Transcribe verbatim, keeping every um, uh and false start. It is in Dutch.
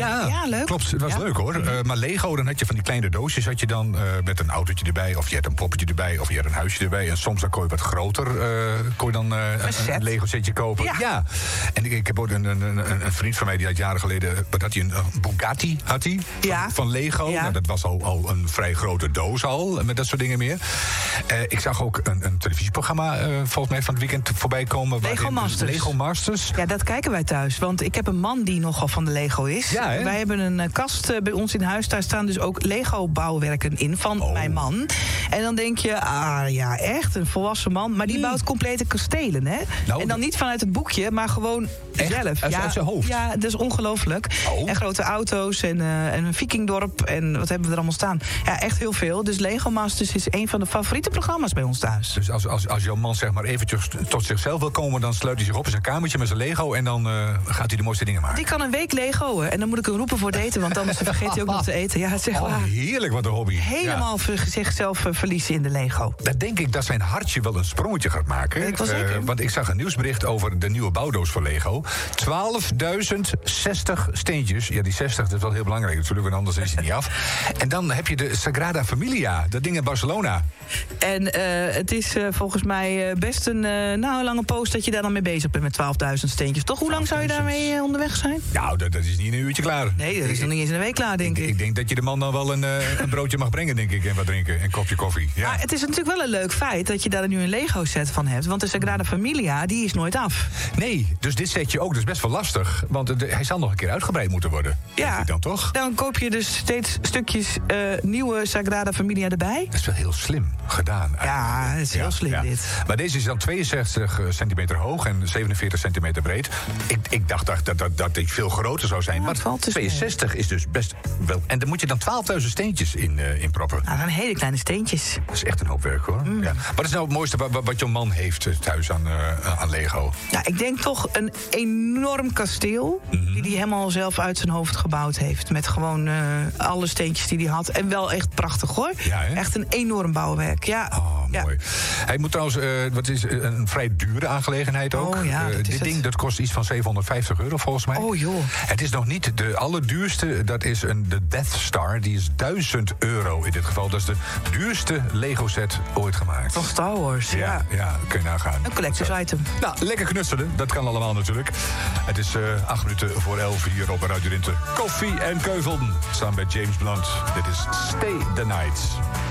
Ja, ja leuk. Klopt, het was ja. leuk hoor. Uh, maar Lego, dan had je van die kleine doosjes had je dan uh, met een autootje erbij, of je had een poppetje erbij, of je had een huisje erbij. En soms dan kon je wat groter, uh, kon je dan uh, een, een Lego setje kopen. Ja. ja. En ik, ik heb ook een, een, een, een vriend van mij die had jaren geleden, wat had hij, een, een Bugatti had hij, ja. van, van Lego. Ja. Nou, dat was al, al een vrij grote doos al, met dat soort dingen meer. Uh, ik zag ook een, een televisieprogramma uh, volgens mij van het weekend voorbij komen. Lego Masters. Lego Masters. Ja, dat kijken wij thuis. Want ik heb een man die nogal van de Lego is. Ja, hè? Wij hebben een uh, kast uh, bij ons in huis. Daar staan dus ook Lego-bouwwerken in van oh. mijn man. En dan denk je, ah ja, echt, een volwassen man. Maar die mm. bouwt complete kastelen, hè? Nou, en dan niet vanuit het boekje, maar gewoon echt? zelf. Uit, ja, uit zijn hoofd? Ja, dat is ongelooflijk. Oh. En grote auto's en, uh, en een vikingdorp en wat hebben we er allemaal staan. Ja, echt heel veel. Dus Lego Masters is een van de favoriete programma's bij ons thuis. Dus als, als, als jouw man zeg maar eventjes tot zichzelf wil komen, dan sluit hij zich op in zijn kamertje met zijn Lego en dan uh, gaat hij de mooiste dingen maken. Die kan een week Lego'en en dan moet ik hem roepen voor het eten, want anders vergeet hij ook nog te eten. Ja, zeg maar. Oh, heerlijk, wat een hobby. Helemaal ja. zichzelf verliezen in de Lego. Dan denk ik dat zijn hartje wel een sprongetje gaat maken. Ik uh, want ik zag een nieuwsbericht over de nieuwe bouwdoos van Lego. twaalfduizend zestig steentjes. Ja, die zestig, dat is wel heel belangrijk natuurlijk, want anders is hij niet af. En dan heb je de Sagrada Familia, dat ding in Barcelona. En uh, het is uh, volgens mij uh, best een uh, nou, lange post dat je daar dan mee bezig bent met twaalfduizend steentjes. Toch? Hoe lang zou je daarmee uh, onderweg zijn? Nou, dat, dat is niet in een uurtje klaar. Nee, dat is nog niet eens in een week klaar, denk ik. Ik, ik denk dat je de man dan wel een, uh, een broodje mag brengen, denk ik, en wat drinken. En een kopje koffie. Ja. Maar het is natuurlijk wel een leuk feit dat je daar nu een Lego-set van hebt. Want de Sagrada Familia, die is nooit af. Nee, dus dit setje ook. Dat is best wel lastig. Want de, hij zal nog een keer uitgebreid moeten worden. Ja, ik dan toch? Dan koop je dus steeds stukjes uh, nieuwe Sagrada Familia erbij. Dat is wel heel slim gedaan. Eigenlijk. Ja, dat is heel ja, slim ja. dit. Maar deze is dan tweeënzestig centimeter hoog en zevenenveertig centimeter breed. Ik, ik dacht dat, dat, dat, dat die veel groter zou zijn. Ja, maar tweeënzestig is dus best wel. En dan moet je dan twaalfduizend steentjes in, uh, in proppen. Nou, dan hele kleine steentjes. Dat is echt een hoop werk, hoor. Mm. Ja. Wat is nou het mooiste wat, wat jouw man heeft thuis aan, uh, aan Lego? Nou, ik denk toch een enorm kasteel. Mm-hmm. Die hij helemaal zelf uit zijn hoofd gebouwd heeft. Met gewoon uh, alle steentjes die hij had. En wel echt prachtig, hoor. Ja, echt een enorm bouwwerk. Ja. Oh, mooi. Ja. Hij moet trouwens, uh, wat is een vrij dure aangelegenheid ook. Oh, ja, uh, dit het. ding dat kost iets van zevenhonderdvijftig euro volgens mij. Oh joh. Het is nog niet de allerduurste. Dat is een, de Death Star. Die is duizend euro in dit geval. Dat is de duurste Lego set ooit gemaakt. Van Star Wars, ja. Ja, ja kun je nagaan. Een collectors item. Nou, lekker knutselen. Dat kan allemaal natuurlijk. Het is uh, acht minuten voor elf hier op Radio Rinten. Koffie en Keuvelden. Samen met James Blunt. Dit is Stay the Night.